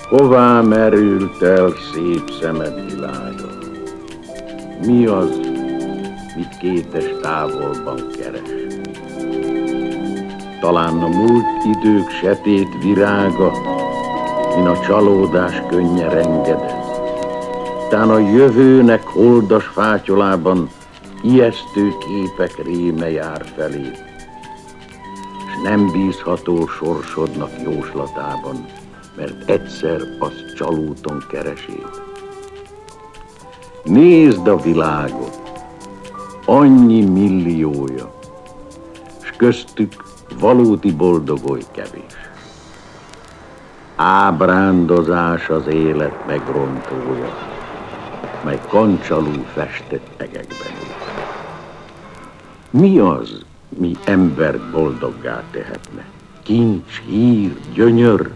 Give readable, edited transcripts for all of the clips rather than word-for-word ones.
Hová merült el szép szemed világa? Mi az, mit kétes távolban keres? Talán a múlt idők setét virága, min a csalódás könnye rengedez. Tán a jövőnek holdas fátyolában ijesztő képek réme jár felé, s nem bízható sorsodnak jóslatában, mert egyszer azt csalóton kereséd. Nézd a világot, annyi milliója, s köztük valódi boldogolj kevés. Ábrándozás az élet megrontója, mely kancsalú festett egekben él. Mi az, mi embert boldoggá tehetne? Kincs, hír, gyönyör?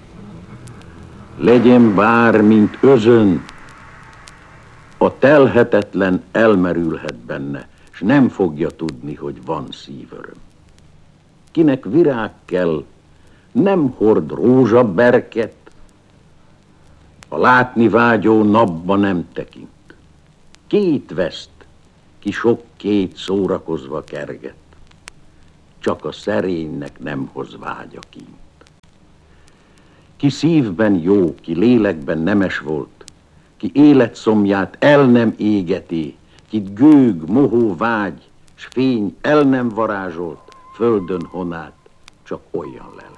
Legyen bár, mint özön, a telhetetlen elmerülhet benne, s nem fogja tudni, hogy van szívöröm. Kinek virág kell, nem hord rózsaberket, a látni vágyó napba nem tekint. Két veszt, ki sok két szórakozva kerget, csak a szerénynek nem hoz vágya kint. Ki szívben jó, ki lélekben nemes volt, ki életszomját el nem égeti, kit gőg, mohó vágy, s fény el nem varázsolt, földön honát csak olyan lelheti.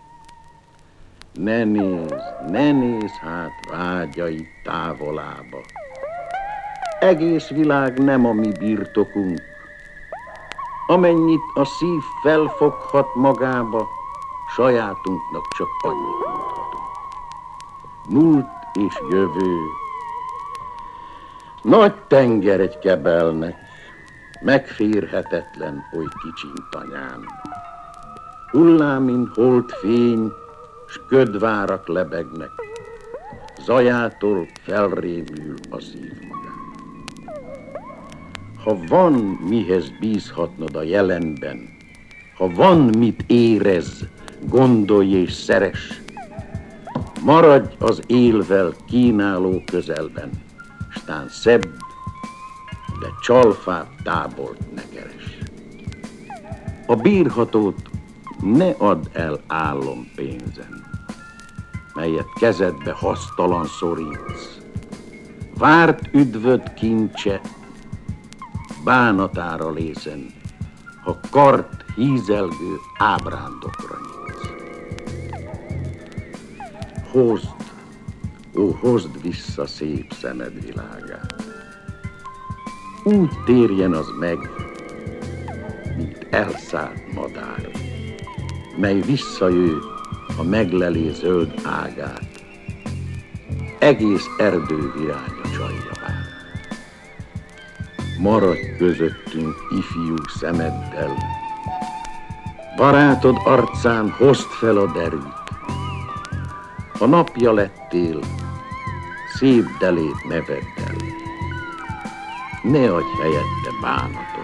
Ne nézz hát vágyai távolába. Egész világ nem a mi birtokunk. Amennyit a szív felfoghat magába, sajátunknak csak annyit mondhatunk. Múlt és jövő, nagy tenger egy kebelnek, megférhetetlen oly kicsiny tanyán. Hullámin holdfény, s ködvárak lebegnek, zajától felrémül a szív magán. Ha van mihez bízhatnod a jelenben, ha van mit érez, gondolj és szeres, maradj az élvel kínáló közelben, s tán szebb, de csalfább tábort ne keres. A bírhatót ne add el álompénzen, melyet kezedbe hasztalan szoríts. Várt üdvöd kincse, bánatára lészen, ha kart hízelgő ábrándokra nyitsz. Hozd vissza szép szemed világát. Úgy térjen az meg, mint elszállt madár, mely visszajöjj, ha megleli zöld ágát. Egész erdő virága csalja vár. Maradj közöttünk ifjú szemeddel, barátod arcán hozd fel a derűt. Ha napja lettél, szép delét neveddel, ne adj helyette bánatot.